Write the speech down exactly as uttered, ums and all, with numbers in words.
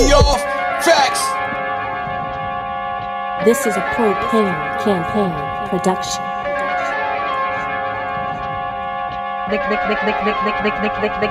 G off. Facts. This is a Propane Campaign production.